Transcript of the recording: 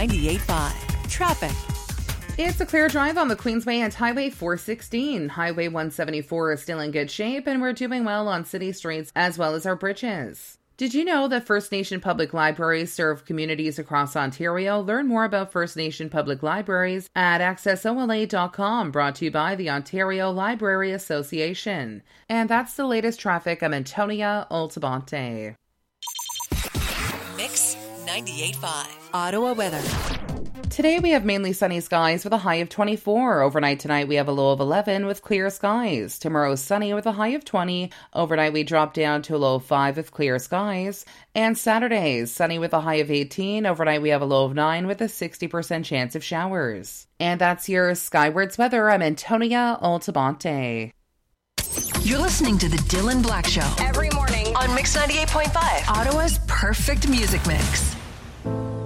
98.5. Traffic. It's a clear drive on the Queensway and Highway 416. Highway 174 is still in good shape, and we're doing well on city streets as well as our bridges. Did you know that First Nation Public Libraries serve communities across Ontario? Learn more about First Nation Public Libraries at accessola.com, brought to you by the Ontario Library Association. And that's the latest traffic. I'm Antonia Altabonte. Mix 98.5. Ottawa weather. Today we have mainly sunny skies with a high of 24. Overnight tonight we have a low of 11 with clear skies. Tomorrow sunny with a high of 20. Overnight we drop down to a low of 5 with clear skies. And Saturday sunny with a high of 18. Overnight we have a low of 9 with a 60% chance of showers. And that's your Skywards weather. I'm Antonia Altabonte. You're listening to The Dylan Black Show. Every morning on Mix 98.5. Ottawa's perfect music mix.